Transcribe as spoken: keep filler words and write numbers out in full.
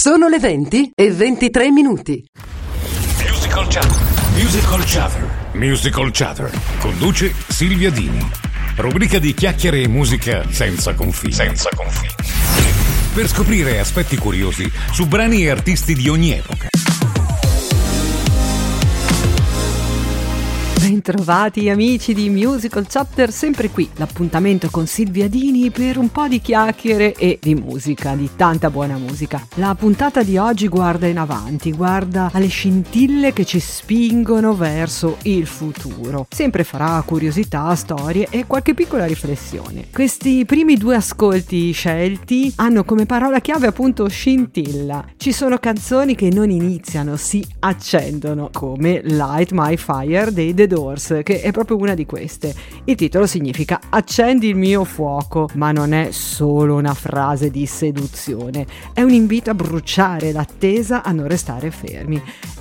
Sono le venti e ventitré minuti. Musical Chatter. Musical Chatter. Musical Chatter. Conduce Silvia Dini. Rubrica di chiacchiere e musica senza confini. Senza confini. Per scoprire aspetti curiosi su brani e artisti di ogni epoca. Bentrovati amici di Musical Chapter, sempre qui l'appuntamento con Silvia Dini per un po' di chiacchiere e di musica, di tanta buona musica. La puntata di oggi guarda in avanti, guarda alle scintille che ci spingono verso il futuro. Sempre farà curiosità, storie e qualche piccola riflessione. Questi primi due ascolti scelti hanno come parola chiave appunto scintilla. Ci sono canzoni che non iniziano, si accendono, come Light My Fire dei The Doors, che è proprio una di queste. Il titolo significa accendi il mio fuoco, ma non è solo una frase di seduzione, è un invito a bruciare l'attesa, a non restare fermi.